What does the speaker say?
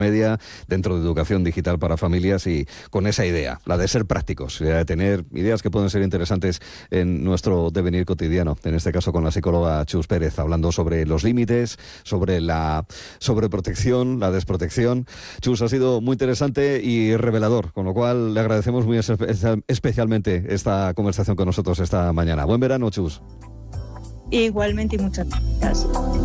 media dentro de educación digital para familias y con esa idea, la de ser prácticos, de tener ideas que pueden ser interesantes en nuestro devenir cotidiano, en este caso con la psicóloga Chus Pérez, hablando sobre los límites, sobre la sobreprotección, la desprotección. Chus, ha sido muy interesante y revelador, con lo cual le agradecemos muy especialmente esta conversación con nosotros esta mañana. Buen verano, Chus. Igualmente y muchas gracias.